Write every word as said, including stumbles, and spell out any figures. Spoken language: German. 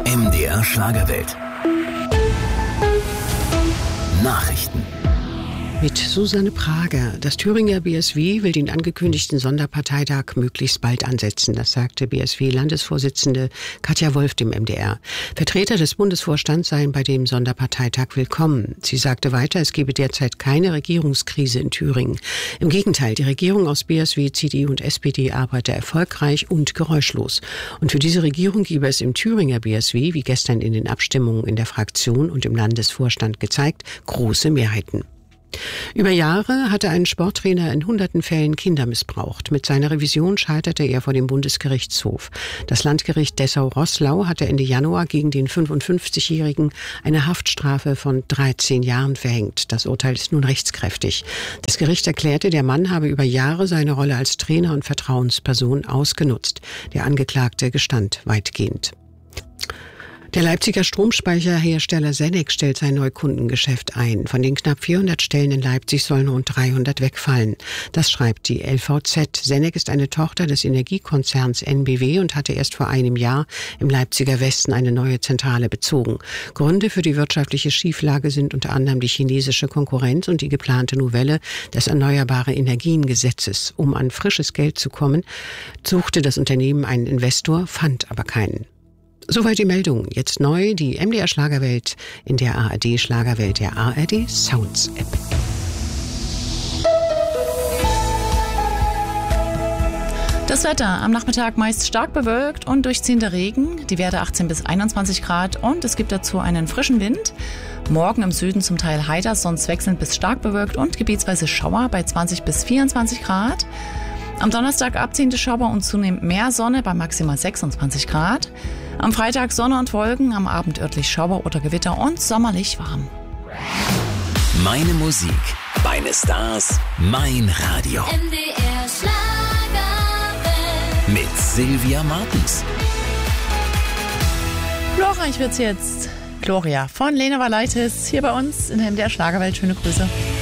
M D R Schlagerwelt. Nachrichten. Mit Susanne Prager. Das Thüringer B S W will den angekündigten Sonderparteitag möglichst bald ansetzen. Das sagte B S W-Landesvorsitzende Katja Wolf dem M D R. Vertreter des Bundesvorstands seien bei dem Sonderparteitag willkommen. Sie sagte weiter, es gebe derzeit keine Regierungskrise in Thüringen. Im Gegenteil, die Regierung aus B S W, C D U und S P D arbeite erfolgreich und geräuschlos. Und für diese Regierung gebe es im Thüringer B S W, wie gestern in den Abstimmungen in der Fraktion und im Landesvorstand gezeigt, große Mehrheiten. Über Jahre hatte ein Sporttrainer in hunderten Fällen Kinder missbraucht. Mit seiner Revision scheiterte er vor dem Bundesgerichtshof. Das Landgericht Dessau-Roßlau hatte Ende Januar gegen den fünfundfünfzigjährigen eine Haftstrafe von dreizehn Jahren verhängt. Das Urteil ist nun rechtskräftig. Das Gericht erklärte, der Mann habe über Jahre seine Rolle als Trainer und Vertrauensperson ausgenutzt. Der Angeklagte gestand weitgehend. Der Leipziger Stromspeicherhersteller Senec stellt sein Neukundengeschäft ein. Von den knapp vierhundert Stellen in Leipzig sollen rund dreihundert wegfallen. Das schreibt die L V Z. Senec ist eine Tochter des Energiekonzerns N B W und hatte erst vor einem Jahr im Leipziger Westen eine neue Zentrale bezogen. Gründe für die wirtschaftliche Schieflage sind unter anderem die chinesische Konkurrenz und die geplante Novelle des Erneuerbare Energien-Gesetzes. Um an frisches Geld zu kommen, suchte das Unternehmen einen Investor, fand aber keinen. Soweit die Meldung. Jetzt neu die M D R Schlagerwelt in der A R D Schlagerwelt der A R D Sounds App. Das Wetter am Nachmittag meist stark bewölkt und durchziehender Regen. Die Werte achtzehn bis einundzwanzig Grad und es gibt dazu einen frischen Wind. Morgen im Süden zum Teil heiter, sonst wechselnd bis stark bewölkt und gebietsweise Schauer bei zwanzig bis vierundzwanzig Grad. Am Donnerstag abziehende Schauer und zunehmend mehr Sonne bei maximal sechsundzwanzig Grad. Am Freitag Sonne und Wolken, am Abend örtlich Schauer oder Gewitter und sommerlich warm. Meine Musik, meine Stars, mein Radio. M D R Schlagerwelt. Mit Sylvia Martens. Glorreich wird's jetzt. Gloria von Lena Valaitis hier bei uns in der M D R Schlagerwelt. Schöne Grüße.